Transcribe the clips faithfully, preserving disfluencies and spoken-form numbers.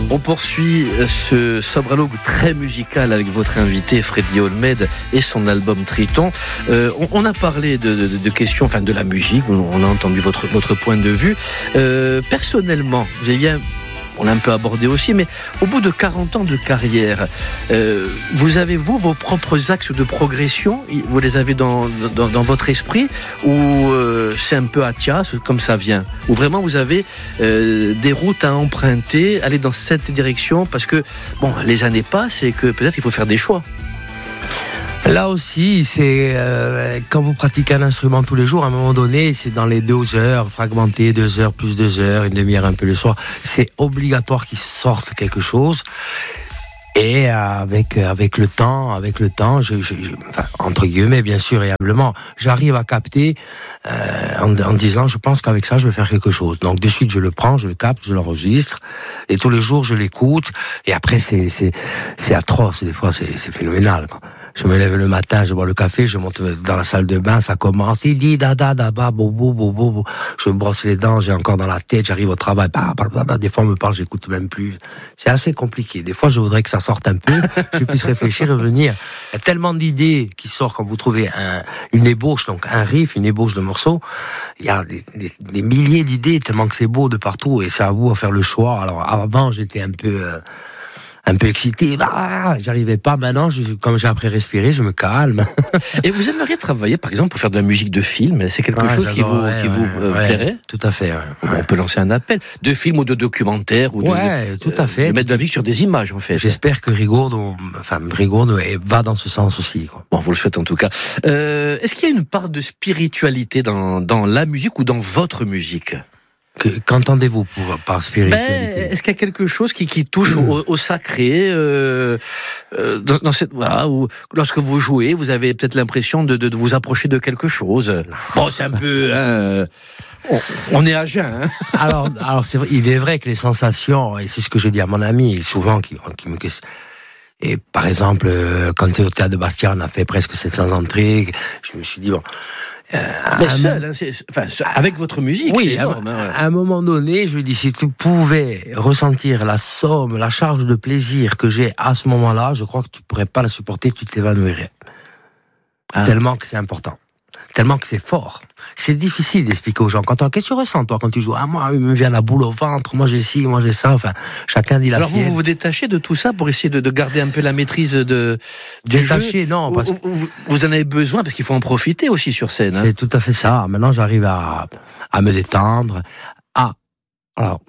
On poursuit ce sobralogue très musical avec votre invité Freddy Olmède et son album Triton. Euh, on, on a parlé de, de, de questions, enfin de la musique, on a entendu votre, votre point de vue. Euh, personnellement, vous avez bien... On l'a un peu abordé aussi, mais au bout de quarante ans de carrière, euh, vous avez, vous, vos propres axes de progression, vous les avez dans, dans, dans votre esprit, ou euh, c'est un peu à tias, comme ça vient, ou vraiment vous avez euh, des routes à emprunter, aller dans cette direction, parce que, bon, les années passent et que peut-être il faut faire des choix. Là aussi, c'est euh, quand vous pratiquez un instrument tous les jours, à un moment donné, c'est dans les deux heures, fragmenté, deux heures plus deux heures, une demi-heure un peu le soir. C'est obligatoire qu'il sorte quelque chose. Et avec avec le temps, avec le temps, je, je, je, enfin, entre guillemets, bien sûr, et humblement, j'arrive à capter euh, en, en disant, je pense qu'avec ça, je vais faire quelque chose. Donc de suite, je le prends, je le capte, je l'enregistre, et tous les jours, je l'écoute. Et après, c'est c'est c'est atroce. Des fois, c'est c'est phénoménal, quoi. Je me lève le matin, je bois le café, je monte dans la salle de bain, ça commence, il dit da da da ba bo bo bo bo. Je me brosse les dents, j'ai encore dans la tête, j'arrive au travail, bah, bah, bah, bah. Des fois on me parle, j'écoute même plus. C'est assez compliqué. Des fois je voudrais que ça sorte un peu, je puisse réfléchir et revenir. Il y a tellement d'idées qui sortent quand vous trouvez un, une ébauche, donc un riff, une ébauche de morceaux. Il y a des, des, des milliers d'idées, tellement que c'est beau de partout, et c'est à vous à faire le choix. Alors avant j'étais un peu euh, un peu excité, bah, j'arrivais pas. Maintenant, je, comme j'ai appris à respirer, je me calme. Et vous aimeriez travailler, par exemple, pour faire de la musique de film? C'est quelque ah, chose qui vous, qui vous euh, ouais, plairait? Tout à fait. Ouais. On peut lancer un appel de film ou de documentaire ou de, ouais, tout à fait. De mettre de la musique sur des images, en fait. J'espère que Rigaud, enfin Rigaud, va dans ce sens aussi, quoi. Bon, vous le souhaitez en tout cas. Euh, est-ce qu'il y a une part de spiritualité dans dans la musique ou dans votre musique? Que, qu'entendez-vous pour, par spiritualité? Ben, est-ce qu'il y a quelque chose qui, qui touche mmh. au, au sacré euh, euh, dans, dans cette voilà, où lorsque vous jouez, vous avez peut-être l'impression de, de, de vous approcher de quelque chose. Bon, c'est un peu... Hein, on, on est à jeun. Hein. alors, alors c'est vrai, il est vrai que les sensations, et c'est ce que je dis à mon ami, souvent, qui, qui me questionne. Et par exemple, quand tu es au Théâtre de Bastia, on a fait presque sept cents entrées, je me suis dit, bon... Euh, mais seul, hein, c'est, enfin, avec votre musique, oui, c'est énorme. À, hein, ouais. à un moment donné, je lui dis, si tu pouvais ressentir la somme, la charge de plaisir que j'ai à ce moment-là, je crois que tu pourrais pas la supporter, tu t'évanouirais. Ah. Tellement que c'est important. Tellement que c'est fort. C'est difficile d'expliquer aux gens. Quand on, qu'est-ce que tu ressens, toi, quand tu joues? Ah, moi, il me vient la boule au ventre, moi j'ai ci, moi j'ai ça, enfin, chacun dit la Alors sienne. vous vous détachez de tout ça pour essayer de, de garder un peu la maîtrise de, du Détaché, jeu. non, parce que... vous, vous en avez besoin parce qu'il faut en profiter aussi sur scène. Hein. C'est tout à fait ça. Maintenant, j'arrive à, à me détendre. À, alors,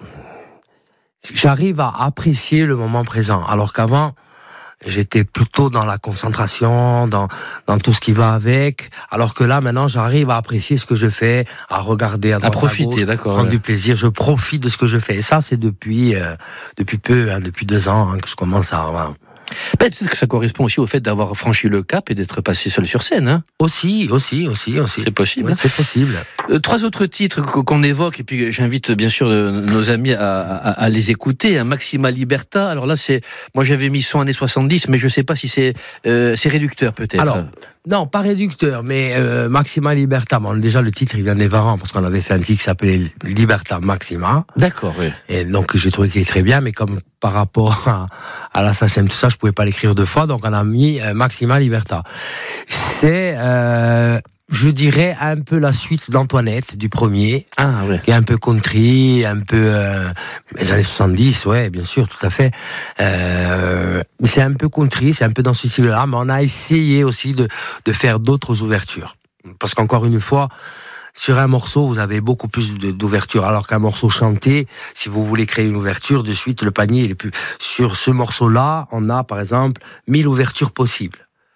j'arrive à apprécier le moment présent. Alors qu'avant, j'étais plutôt dans la concentration, dans, dans tout ce qui va avec. Alors que là, maintenant, j'arrive à apprécier ce que je fais, à regarder, à droite, à profiter, à gauche, d'accord, prendre ouais. du plaisir. Je profite de ce que je fais. Et ça, c'est depuis, euh, depuis peu, hein, depuis deux ans, hein, que je commence à, voilà. Ben, peut-être que ça correspond aussi au fait d'avoir franchi le cap et d'être passé seul sur scène. Hein. Aussi, aussi, aussi, aussi. C'est possible. Oui, c'est possible. Euh, trois autres titres qu'on évoque, et puis j'invite bien sûr nos amis à, à, à les écouter. Hein. Maxima Libertà. Alors là, c'est, moi j'avais mis son années soixante-dix, mais je sais pas si c'est, euh, c'est réducteur peut-être. Alors, non, pas réducteur, mais euh, Maxima Libertà. Bon, déjà le titre il vient des Varans parce qu'on avait fait un titre qui s'appelait Libertà Maxima. D'accord, oui. Et donc j'ai trouvé qu'il est très bien, mais comme par rapport à, à l'assassin, tout ça, je pouvais pas l'écrire deux fois, donc on a mis euh, Maxima Libertà. C'est, euh, je dirais, un peu la suite d'Antoinette, du premier, ah, ouais. qui est un peu country, un peu euh, les années soixante-dix, ouais, bien sûr, tout à fait. Euh, c'est un peu country, c'est un peu dans ce style-là, mais on a essayé aussi de, de faire d'autres ouvertures. Parce qu'encore une fois, sur un morceau, vous avez beaucoup plus de, d'ouverture, alors qu'un morceau chanté, si vous voulez créer une ouverture, de suite, le panier, il est plus... Sur ce morceau-là, on a, par exemple, mille ouvertures possibles.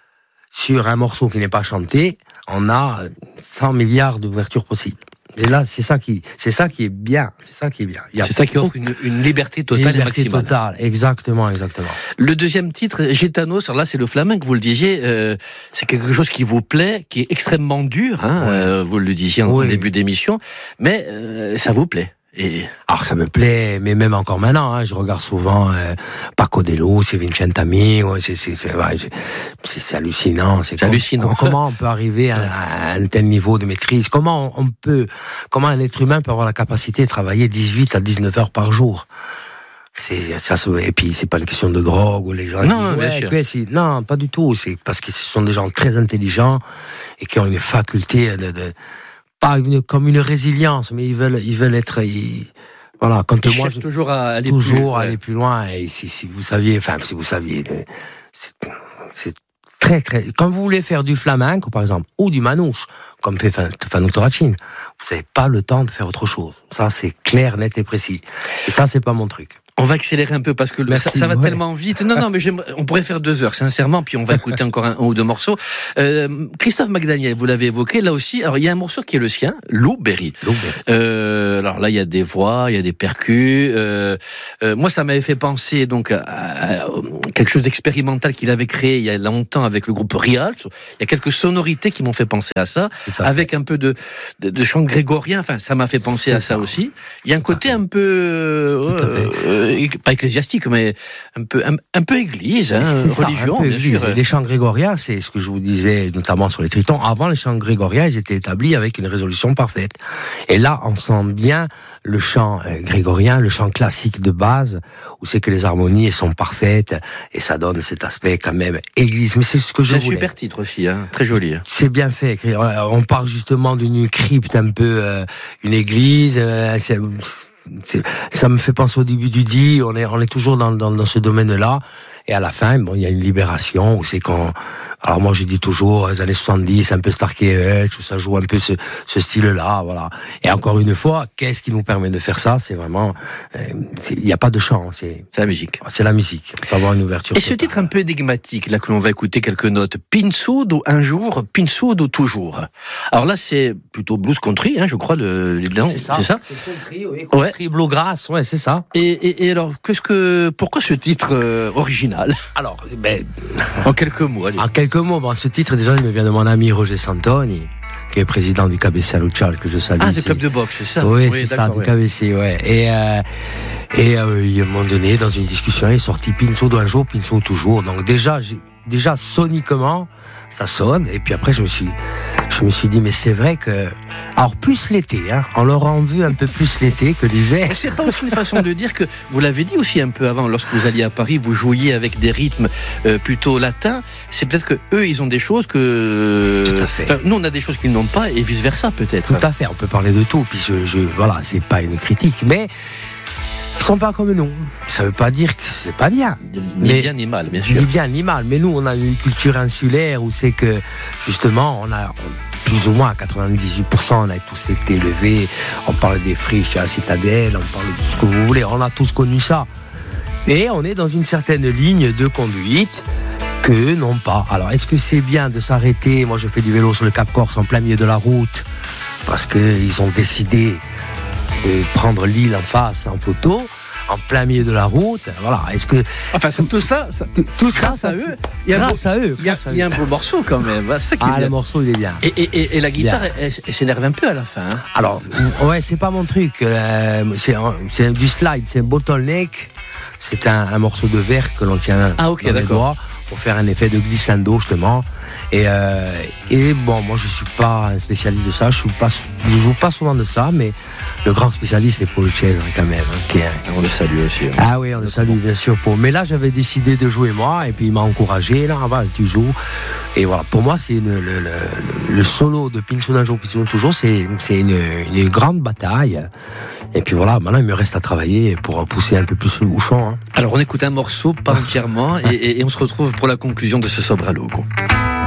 Sur un morceau qui n'est pas chanté, on a cent milliards d'ouvertures possibles. Et là, c'est ça qui, c'est ça qui est bien. C'est ça qui est bien. Il y a c'est ça qui offre une, une liberté totale liberté et maximale. Totale, exactement, exactement. Le deuxième titre, Gitanos, alors là, c'est le flamenco, vous le disiez, euh, c'est quelque chose qui vous plaît, qui est extrêmement dur, hein, ouais. euh, vous le disiez en oui. début d'émission, mais euh, ça vous plaît. Et... Alors ça me plaît, mais même encore maintenant, hein, je regarde souvent euh, Paco de Luz, c'est Vincentami, ouais, c'est, c'est, c'est, ouais, c'est, c'est hallucinant. C'est, c'est com- hallucinant. Comment on peut arriver à, à un tel niveau de maîtrise? Comment on peut, comment un être humain peut avoir la capacité de travailler dix-huit à dix-neuf heures par jour? C'est, ça, et puis c'est pas une question de drogue ou les gens non, disent, bien ouais, sûr. que c'est, non, pas du tout. C'est parce que ce sont des gens très intelligents et qui ont une faculté de, de pas une, comme une résilience, mais ils veulent, ils veulent être, ils, voilà. Quand Ils moi, cherchent je, toujours à aller toujours plus, ouais. aller plus loin. Et si, si vous saviez, enfin, si vous saviez, c'est, c'est très, très. Quand vous voulez faire du flamenco, par exemple, ou du manouche, comme fait Fanou Torachin, vous n'avez pas le temps de faire autre chose. Ça, c'est clair, net et précis. Et ça, c'est pas mon truc. On va accélérer un peu parce que Merci, ça, ça va ouais. tellement vite. Non, non, mais on pourrait faire deux heures, sincèrement, puis on va écouter encore un, un ou deux morceaux. Euh, Christophe McDaniel, vous l'avez évoqué, là aussi. Alors, il y a un morceau qui est le sien, Lou Berry. Lou Berry. Euh, alors là, il y a des voix, il y a des percus. Euh, euh, moi, ça m'avait fait penser donc à, à, à quelque chose d'expérimental qu'il avait créé il y a longtemps avec le groupe Rialto. Il y a quelques sonorités qui m'ont fait penser à ça, à avec un peu de, de, de chant grégorien. Enfin, ça m'a fait penser c'est à ça, ça aussi. Il y a un côté un peu euh, euh, pas ecclésiastique, mais un peu un, un peu église, hein, religion, bien église. sûr. Les chants grégoriens, c'est ce que je vous disais, notamment sur les tritons. Avant, les chants grégoriens, ils étaient établis avec une résolution parfaite. Et là, on sent bien le chant euh, grégorien, le chant classique de base, où c'est que les harmonies sont parfaites et ça donne cet aspect quand même église. Mais c'est ce que je c'est voulais. C'est un super titre aussi, hein, très joli. C'est bien fait. On parle justement d'une crypte un peu, euh, une église. Euh, c'est, c'est, ça me fait penser au début du dit. On est, on est toujours dans, dans, dans ce domaine-là. Et à la fin, bon, il y a une libération où c'est qu'on. Alors moi, je dis toujours, les années soixante-dix, un peu Starkey et Hutch, où ça joue un peu ce, ce style-là, voilà. Et encore une fois, qu'est-ce qui nous permet de faire ça? C'est vraiment, il n'y a pas de chant, c'est, c'est la musique. C'est la musique. Il faut avoir une ouverture. Et ce titre un peu énigmatique, là que l'on va écouter quelques notes, Pinsoud ou un jour, Pinsoud ou toujours. Alors là, c'est plutôt blues country, hein, je crois, le, le c'est ça. C'est ça. C'est country, oui. Country, ouais. Bluegrass, ouais, c'est ça. Et, et, et alors, qu'est-ce que, pourquoi ce titre euh, original? Alors, ben, en quelques mots, allez. En quelques mots, bon, ce titre, déjà, il me vient de mon ami Roger Santoni, qui est président du K B C à Luchal, que je salue. Ah, c'est le club de boxe, c'est ça? Oui, oui c'est ça, du ouais. K B C, ouais. Et, euh, et, euh, il, à un moment donné, dans une discussion, il est sorti Pinsoud un jour, Pinsoud toujours. Donc, déjà, j'ai, déjà, soniquement, ça sonne. Et puis après, je me suis, je me suis dit, mais c'est vrai que, alors plus l'été, hein, on l'aura en vue un peu plus l'été que l'hiver. Mais c'est pas aussi une façon de dire que, vous l'avez dit aussi un peu avant, lorsque vous alliez à Paris, vous jouiez avec des rythmes euh, plutôt latins. C'est peut-être que eux, ils ont des choses que. Tout à fait. Enfin, nous, on a des choses qu'ils n'ont pas, et vice versa peut-être. Tout à fait. On peut parler de tout. Puis je, je voilà, c'est pas une critique, mais. Ils sont pas comme nous. Ça veut pas dire que c'est pas bien. Ni mais, bien ni mal, bien sûr. Ni bien ni mal. Mais nous, on a une culture insulaire où c'est que, justement, on a plus ou moins à quatre-vingt-dix-huit pour cent, on a tous été élevés. On parle des friches à la citadelle, on parle de tout ce que vous voulez. On a tous connu ça. Et on est dans une certaine ligne de conduite que non pas. Alors, est-ce que c'est bien de s'arrêter? Moi, je fais du vélo sur le Cap Corse en plein milieu de la route parce qu'ils ont décidé de prendre l'île en face en photo, en plein milieu de la route, voilà. Est-ce que enfin c'est tout ça, ça tout, tout ça, ça, à eux, il y a grâce beau, à eux, il y a, il y a un beau morceau quand même. Ça qui ah, le morceau il est bien. Et, et, et, et la guitare, elle, elle s'énerve un peu à la fin. Hein. Alors, ouais, c'est pas mon truc. Euh, c'est, c'est du slide, c'est un bottleneck. C'est un, un morceau de verre que l'on tient ah, okay, dans d'accord. les doigts pour faire un effet de glissando justement. Et, euh, et bon, moi je suis pas un spécialiste de ça, je suis pas, je joue pas souvent de ça, mais le grand spécialiste c'est Paul Cesare quand même. Hein, qui est, on le salue aussi. Hein. Ah oui, on le salue bien sûr. Paul. Mais là j'avais décidé de jouer moi, et puis il m'a encouragé. Là, voilà, tu joues. Et voilà, pour moi c'est une, le, le, le solo de Pinsoud un jour, Pinsoud toujours, c'est, c'est une, une grande bataille. Et puis voilà, maintenant il me reste à travailler pour pousser un peu plus le bouchon. Hein. Alors on écoute un morceau, pas entièrement, et, et, et on se retrouve pour la conclusion de ce Sobralogo.